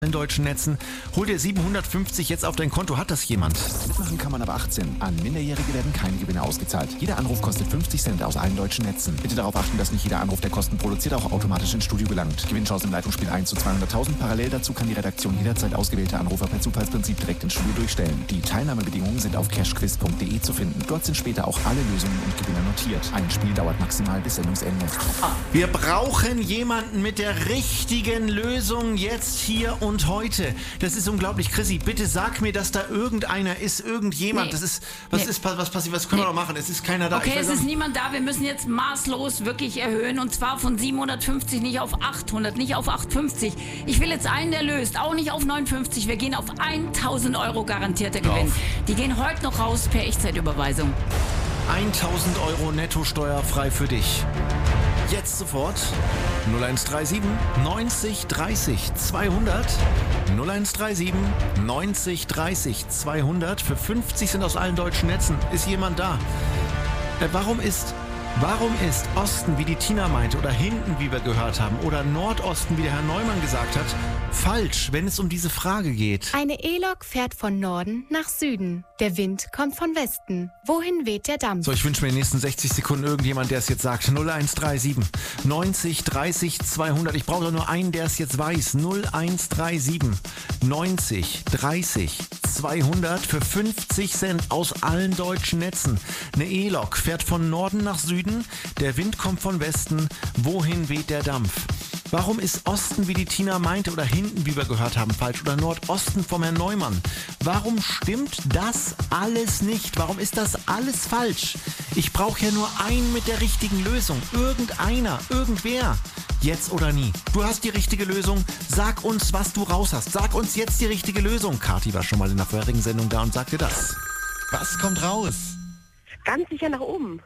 in deutschen Netzen. Hol dir 750 jetzt auf dein Konto. Hat das jemand? Mitmachen kann man ab 18. An Minderjährige werden keine Gewinne ausgezahlt. Jeder Anruf kostet 50 Cent aus allen deutschen Netzen. Bitte darauf achten, dass nicht jeder Anruf, der Kosten produziert, auch automatisch ins Studio gelangt. Gewinnchance im Leitungsspiel 1 zu 200.000. Parallel dazu kann die Redaktion jederzeit ausgewählte Anrufer per Zufallsprinzip direkt ins Studio durchstellen. Die Teilnahmebedingungen sind auf cashquiz.de zu finden. Dort sind später auch alle Lösungen und Gewinner notiert. Ein Spiel dauert maximal bis Sendungsende. Wir brauchen jemanden mit der richtigen Lösung jetzt, hier und heute. Das ist unglaublich. Chrissy, bitte sag mir, dass da irgendeiner ist, irgendjemand. Nee. Das ist, was passiert, was können wir noch machen? Es ist keiner da. Okay, es ist niemand da. Wir müssen jetzt maßlos wirklich erhöhen und zwar von 750 nicht auf 800, nicht auf 850. Ich will jetzt einen, der löst, auch nicht auf 59. Wir gehen auf 1.000 Euro garantierter Gewinn. Die gehen heute noch raus per Echtzeitüberweisung. 1.000 Euro netto steuerfrei für dich. Jetzt sofort 0137 90 30 200 0137 90 30 200 für 50 sind aus allen deutschen Netzen. Ist jemand da? Warum ist Osten, wie die Tina meinte, oder hinten, wie wir gehört haben, oder Nordosten, wie der Herr Neumann gesagt hat, falsch, wenn es um diese Frage geht? Eine E-Lok fährt von Norden nach Süden. Der Wind kommt von Westen. Wohin weht der Dampf? So, ich wünsche mir in den nächsten 60 Sekunden irgendjemand, der es jetzt sagt. 0137 90 30 200. Ich brauche nur einen, der es jetzt weiß. 0137 90 30 200 für 50 Cent aus allen deutschen Netzen. Eine E-Lok fährt von Norden nach Süden. Der Wind kommt von Westen. Wohin weht der Dampf? Warum ist Osten, wie die Tina meinte, oder hinten, wie wir gehört haben, falsch, oder Nordosten vom Herrn Neumann? Warum stimmt das alles nicht? Warum ist das alles falsch? Ich brauche ja nur einen mit der richtigen Lösung. Irgendeiner, irgendwer. Jetzt oder nie. Du hast die richtige Lösung. Sag uns, was du raus hast. Sag uns jetzt die richtige Lösung. Kathi war schon mal in der vorherigen Sendung da und sagte das. Was kommt raus? Ganz sicher nach oben.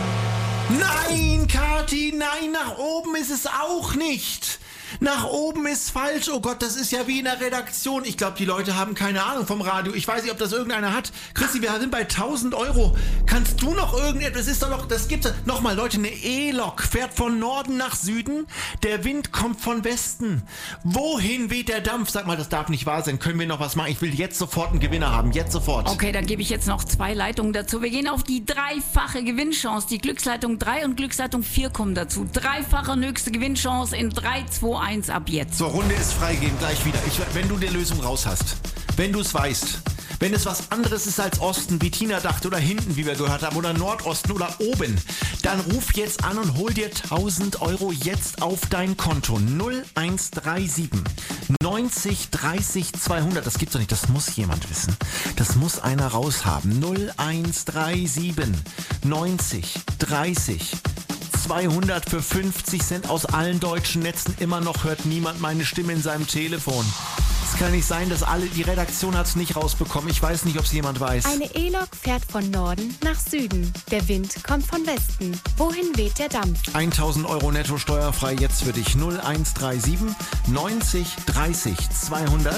Nein, Kathi, nein, nach oben ist es auch nicht. Nach oben ist falsch. Oh Gott, das ist ja wie in der Redaktion. Ich glaube, die Leute haben keine Ahnung vom Radio. Ich weiß nicht, ob das irgendeiner hat. Christi, wir sind bei 1.000 Euro. Kannst du noch irgendetwas? Das ist doch noch, das gibt's. Nochmal, Leute, eine E-Lok fährt von Norden nach Süden. Der Wind kommt von Westen. Wohin weht der Dampf? Sag mal, das darf nicht wahr sein. Können wir noch was machen? Ich will jetzt sofort einen Gewinner haben. Jetzt sofort. Okay, dann gebe ich jetzt noch 2 Leitungen dazu. Wir gehen auf die dreifache Gewinnchance. Die Glücksleitung 3 und Glücksleitung 4 kommen dazu. Dreifache höchste Gewinnchance in 3, 2, 1 ab jetzt. So, Runde ist freigeben, gleich wieder. Wenn du die Lösung raus hast, wenn du es weißt, wenn es was anderes ist als Osten, wie Tina dachte, oder hinten, wie wir gehört haben, oder Nordosten oder oben, dann ruf jetzt an und hol dir 1.000 Euro jetzt auf dein Konto. 0137 90 30 200. Das gibt's doch nicht, das muss jemand wissen. Das muss einer raushaben. 0137 90 30 200 für 50 Cent aus allen deutschen Netzen. Immer noch hört niemand meine Stimme in seinem Telefon. Es kann nicht sein, dass die Redaktion hat es nicht rausbekommen. Ich weiß nicht, ob es jemand weiß. Eine E-Lok fährt von Norden nach Süden. Der Wind kommt von Westen. Wohin weht der Dampf? 1.000 Euro netto steuerfrei jetzt für dich. 0137 90 30 200.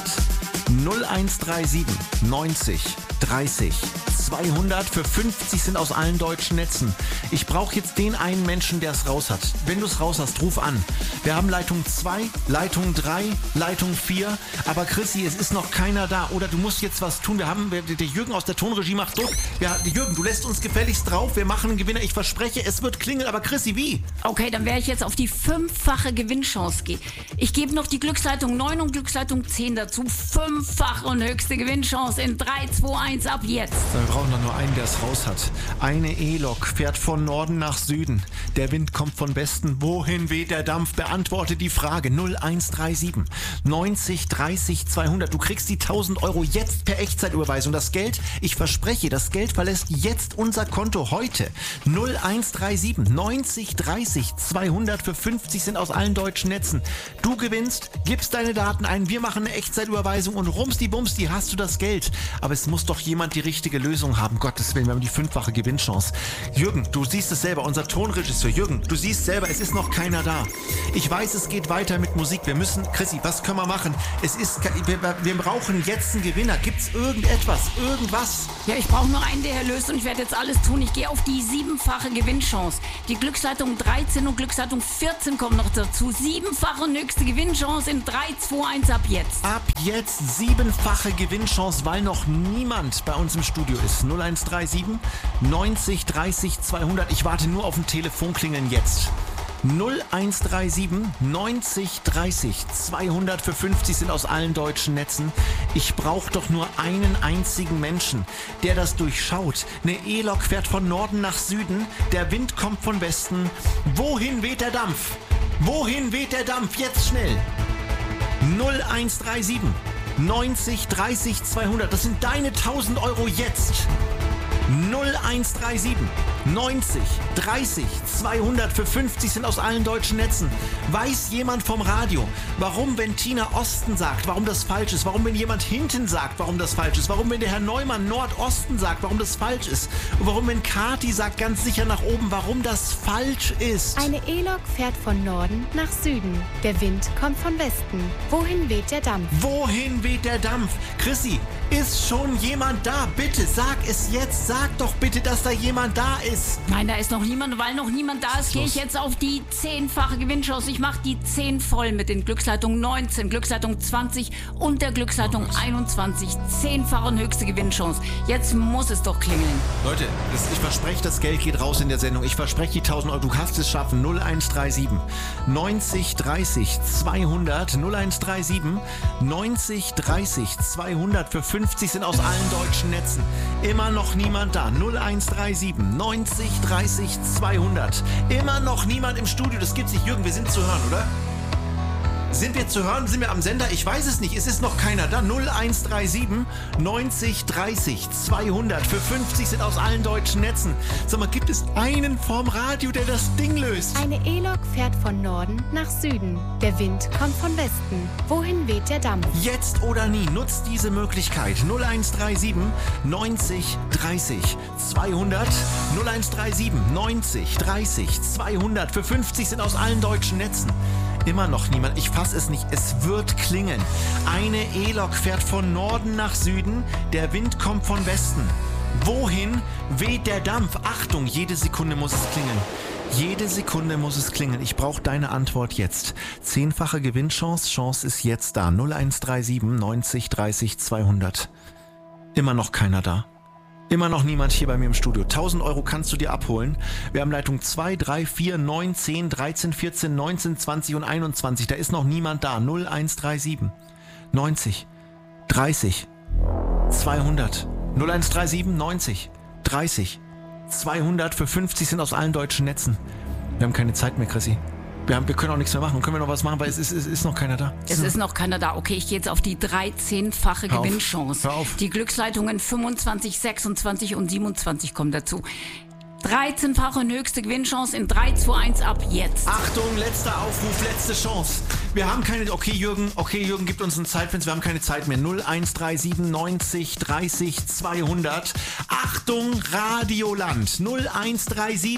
0137 90 30 200 für 50 sind aus allen deutschen Netzen. Ich brauche jetzt den einen Menschen, der es raus hat. Wenn du es raus hast, ruf an. Wir haben Leitung 2, Leitung 3, Leitung 4. Aber Chrissy, es ist noch keiner da. Oder du musst jetzt was tun. Der Jürgen aus der Tonregie macht Druck. Jürgen, du lässt uns gefälligst drauf. Wir machen einen Gewinner. Ich verspreche, es wird klingeln. Aber Chrissy, wie? Okay, dann werde ich jetzt auf die 5-fache Gewinnchance gehen. Ich gebe noch die Glücksleitung 9 und Glücksleitung 10 dazu. 5-fache und höchste Gewinnchance in 3, 2, 1 ab jetzt. Wir brauchen doch nur einen, der es raus hat. Eine E-Lok fährt von Norden nach Süden. Der Wind kommt von Westen. Wohin weht der Dampf? Beantworte die Frage. 0137 90 30 200. Du kriegst die 1.000 Euro jetzt per Echtzeitüberweisung. Das Geld, ich verspreche, das Geld verlässt jetzt unser Konto heute. 0137 90 30 200 für 50 sind aus allen deutschen Netzen. Du gewinnst, gibst deine Daten ein, wir machen eine Echtzeitüberweisung und und rumsdi-bumsdi hast du das Geld. Aber es muss doch jemand die richtige Lösung haben. Gottes Willen, wir haben die 5-fache Gewinnchance. Jürgen, du siehst es selber, unser Tonregisseur. Jürgen, du siehst selber, es ist noch keiner da. Ich weiß, es geht weiter mit Musik. Wir müssen, Chrissy, was können wir machen? Wir brauchen jetzt einen Gewinner. Gibt's irgendetwas? Irgendwas? Ja, ich brauche nur einen, der löst und ich werde jetzt alles tun. Ich gehe auf die 7-fache Gewinnchance. Die Glücksleitung 13 und Glücksleitung 14 kommen noch dazu. 7-fache höchste Gewinnchance in 3, 2, 1 ab jetzt. Ab jetzt 7-fache Gewinnchance, weil noch niemand bei uns im Studio ist. 0137 90 30 200. Ich warte nur auf ein Telefonklingeln jetzt. 0137 90 30 200 für 50 sind aus allen deutschen Netzen. Ich brauche doch nur einen einzigen Menschen, der das durchschaut. Eine E-Lok fährt von Norden nach Süden, der Wind kommt von Westen. Wohin weht der Dampf? Wohin weht der Dampf? Jetzt schnell! 0137 90 30 200. Das sind deine 1000 Euro jetzt. 0137 90 30 200 für 50 sind aus allen deutschen Netzen. Weiß jemand vom Radio, warum, wenn Tina Osten sagt, warum das falsch ist? Warum, wenn jemand hinten sagt, warum das falsch ist? Warum, wenn der Herr Neumann Nordosten sagt, warum das falsch ist? Und warum, wenn Kati sagt, ganz sicher nach oben, warum das falsch ist? Eine E-Lok fährt von Norden nach Süden. Der Wind kommt von Westen. Wohin weht der Dampf? Wohin weht der Dampf? Chrissy, ist schon jemand da? Bitte, sag es jetzt. Sag doch bitte, dass da jemand da ist. Nein, da ist noch niemand. Weil noch niemand da ist, gehe ich jetzt auf die 10-fache Gewinnchance. Ich mache die 10 voll mit den Glücksleitungen 19, Glücksleitung 20 und der Glücksleitung 21. 10-fache und höchste Gewinnchance. Jetzt muss es doch klingeln. Leute, ich verspreche, das Geld geht raus in der Sendung. Ich verspreche die 1000 Euro. Du kannst es schaffen. 0137 90 30 200. 0137 90 30 200 für 50 sind aus allen deutschen Netzen. Immer noch niemand da. 0137 90 30 200. Immer noch niemand im Studio. Das gibt's nicht. Jürgen, wir sind zu hören, oder? Sind wir zu hören? Sind wir am Sender? Ich weiß es nicht. Es ist noch keiner da. 0137 90 30 200 für 50 sind aus allen deutschen Netzen. Sag mal, gibt es einen vorm Radio, der das Ding löst? Eine E-Lok fährt von Norden nach Süden. Der Wind kommt von Westen. Wohin weht der Dampf? Jetzt oder nie. Nutzt diese Möglichkeit. 0137 90 30 200. 0137 90 30 200 für 50 sind aus allen deutschen Netzen. Immer noch niemand. Ich fasse es nicht. Es wird klingen. Eine E-Lok fährt von Norden nach Süden. Der Wind kommt von Westen. Wohin weht der Dampf? Achtung, jede Sekunde muss es klingeln. Jede Sekunde muss es klingeln. Ich brauche deine Antwort jetzt. 10-fache Gewinnchance. Chance ist jetzt da. 0137 90 30 200. Immer noch keiner da. Immer noch niemand hier bei mir im Studio. 1000 Euro kannst du dir abholen. Wir haben Leitung 2, 3, 4, 9, 10, 13, 14, 19, 20 und 21. Da ist noch niemand da. 0137 90 30 200. 0137 90 30 200 für 50 sind aus allen deutschen Netzen. Wir haben keine Zeit mehr, Chrissy. Wir können auch nichts mehr machen. Können wir noch was machen, weil es ist noch keiner da. Es ist noch keiner da. Okay, ich gehe jetzt auf die 13-fache Gewinnchance. Hör auf. Die Glücksleitungen 25, 26 und 27 kommen dazu. 13-fache und höchste Gewinnchance in 3, 2, 1 ab jetzt. Achtung, letzter Aufruf, letzte Chance. Wir haben keine... Okay, Jürgen, gib uns ein Zeitfenster. Wir haben keine Zeit mehr. 0137 90 30 200. Achtung, Radioland. 0137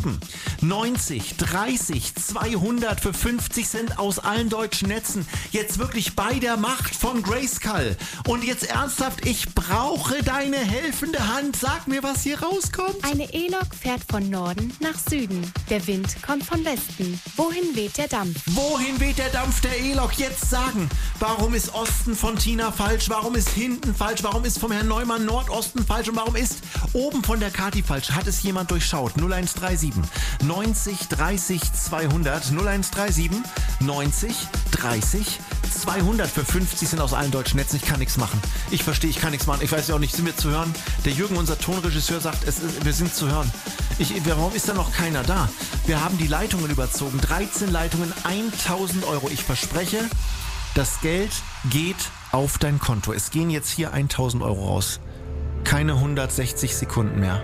90 30 200 für 50 Cent aus allen deutschen Netzen. Jetzt wirklich bei der Macht von Grayskull. Und jetzt ernsthaft, ich brauche deine helfende Hand. Sag mir, was hier rauskommt. Eine E-Lok fährt von Norden nach Süden. Der Wind kommt von Westen. Wohin weht der Dampf? Wohin weht der Dampf der E-Lok? Jetzt sagen. Warum ist Osten von Tina falsch? Warum ist hinten falsch? Warum ist vom Herrn Neumann Nordosten falsch? Und warum ist oben von der Kati falsch? Hat es jemand durchschaut? 0137 90 30 200. 0137 90 30 200 für 50 sind aus allen deutschen Netzen. Ich kann nichts machen. Ich verstehe, ich kann nichts machen. Ich weiß ja auch nicht, sind wir zu hören? Der Jürgen, unser Tonregisseur, sagt, wir sind zu hören. Warum ist da noch keiner da? Wir haben die Leitungen überzogen. 13 Leitungen, 1000 Euro. Ich verspreche, das Geld geht auf dein Konto. Es gehen jetzt hier 1000 Euro raus. Keine 160 Sekunden mehr.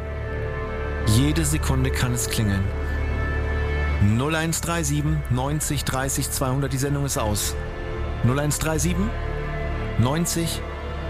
Jede Sekunde kann es klingeln. 0137 90 30 200. Die Sendung ist aus. 0137 90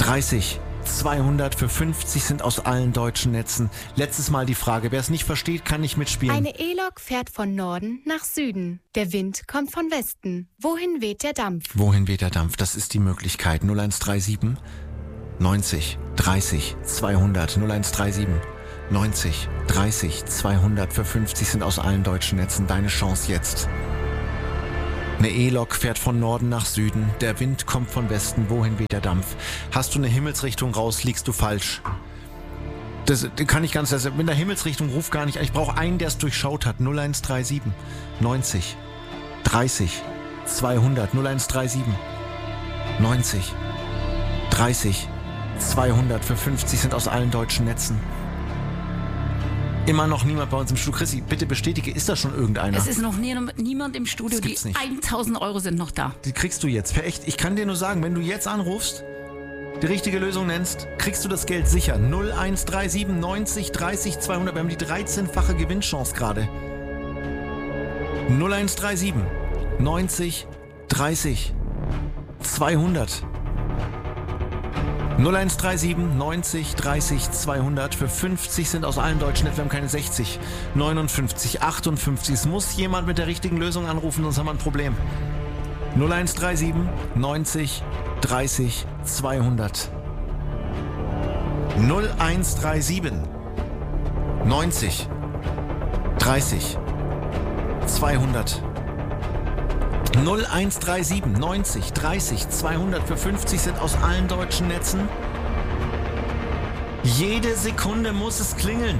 30, 200 für 50 sind aus allen deutschen Netzen. Letztes Mal die Frage, wer es nicht versteht, kann nicht mitspielen. Eine E-Lok fährt von Norden nach Süden. Der Wind kommt von Westen. Wohin weht der Dampf? Wohin weht der Dampf? Das ist die Möglichkeit. 0137 90 30 200. 0137 90 30 200 für 50 sind aus allen deutschen Netzen. Deine Chance jetzt. Eine E-Lok fährt von Norden nach Süden. Der Wind kommt von Westen. Wohin weht der Dampf? Hast du eine Himmelsrichtung raus, liegst du falsch. Das kann ich ganz... Also mit der Himmelsrichtung ruf gar nicht an. Ich brauche einen, der es durchschaut hat. 0137 90 30 200. 0137 90 30 200 für 50 sind aus allen deutschen Netzen. Immer noch niemand bei uns im Studio. Chrissy, bitte bestätige, ist da schon irgendeiner? Es ist noch niemand im Studio. Die 1000 Euro sind noch da. Die kriegst du jetzt. Echt, ich kann dir nur sagen, wenn du jetzt anrufst, die richtige Lösung nennst, kriegst du das Geld sicher. 0137 90 30 200. Wir haben die 13-fache Gewinnchance gerade. 0137 90 30 200. 0137 90 30 200 für 50 sind aus allen deutschen Netzen. Wir haben keine 60, 59, 58. Es muss jemand mit der richtigen Lösung anrufen, sonst haben wir ein Problem. 0137 90 30 200. 0137 90 30 200. 0137 90 30 200 für 50 sind aus allen deutschen Netzen. Jede Sekunde muss es klingeln.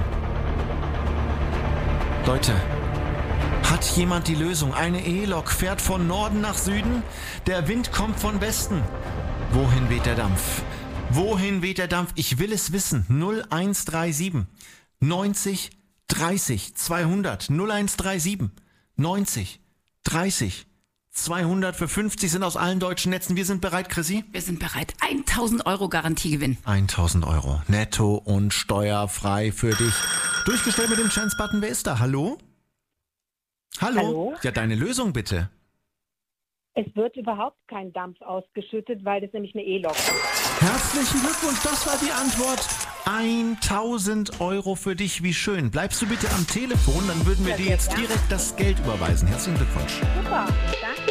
Leute, hat jemand die Lösung? Eine E-Lok fährt von Norden nach Süden. Der Wind kommt von Westen. Wohin weht der Dampf? Wohin weht der Dampf? Ich will es wissen. 0137 90 30 200. 0137 90 30 200 für 50 sind aus allen deutschen Netzen. Wir sind bereit, Chrissy? Wir sind bereit. 1000 Euro Garantiegewinn. 1000 Euro. Netto und steuerfrei für dich. Durchgestellt mit dem Chance-Button. Wer ist da? Hallo? Hallo? Ja, deine Lösung bitte. Es wird überhaupt kein Dampf ausgeschüttet, weil das nämlich eine E-Lok ist. Herzlichen Glückwunsch, das war die Antwort. 1000 Euro für dich, wie schön. Bleibst du bitte am Telefon, dann würden wir dir jetzt direkt das Geld überweisen. Herzlichen Glückwunsch. Super, danke.